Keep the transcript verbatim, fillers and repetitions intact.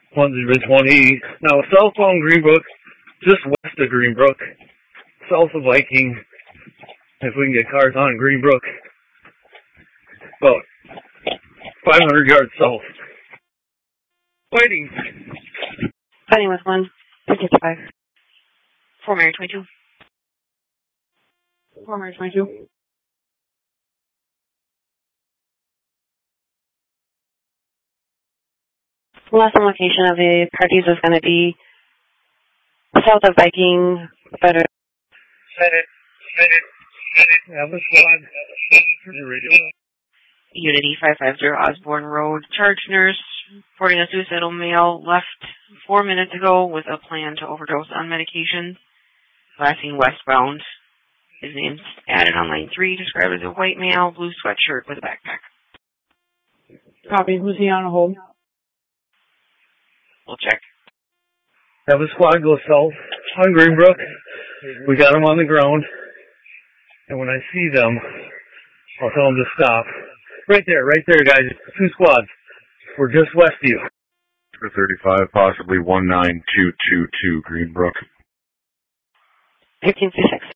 one zero twenty. Now, southbound Greenbrook, just west of Greenbrook, south of Viking, if we can get cars on Greenbrook, about five hundred yards south. Fighting. Fighting with one, fifty-five. Four Mary twenty-two. Four Mary twenty-two. The last location of the parties is going to be south of Viking, better. Set it, set it, set it. Have a squad. Unity five five zero Osborne Road. Charge nurse reporting a suicidal male left four minutes ago with a plan to overdose on medication. Passing westbound. His name's added on line three, described as a white male, blue sweatshirt with a backpack. Copy. Who's he on a hold? We'll check. Have a squad go south on Greenbrook. We got them on the ground. And when I see them, I'll tell them to stop. Right there, right there, guys. Two squads. We're just west of you. thirty-five, possibly one nine two two two Greenbrook. fifteen six.